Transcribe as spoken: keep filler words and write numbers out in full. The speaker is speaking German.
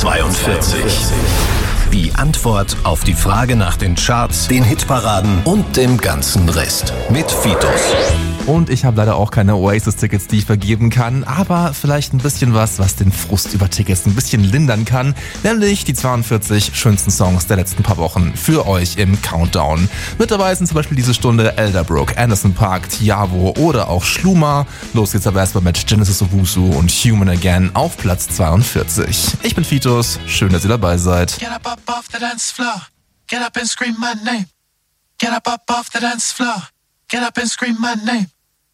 zweiundvierzig. Die Antwort auf die Frage nach den Charts, den Hitparaden und dem ganzen Rest. Mit Fitos. Und ich habe leider auch keine Oasis-Tickets, die ich vergeben kann, aber vielleicht ein bisschen was, was den Frust über Tickets ein bisschen lindern kann, nämlich die zweiundvierzig schönsten Songs der letzten paar Wochen für euch im Countdown. Mit dabei sind zum Beispiel diese Stunde Elderbrook, Anderson Paak, Tiavo oder auch Schluma. Los geht's aber erstmal mit Genesis Owusu und Human Again auf Platz zweiundvierzig. Ich bin Fitos, schön, dass ihr dabei seid. Get up, up off the dance floor. Get up and scream my name. Get up, up off the dance floor. Get up and scream my name.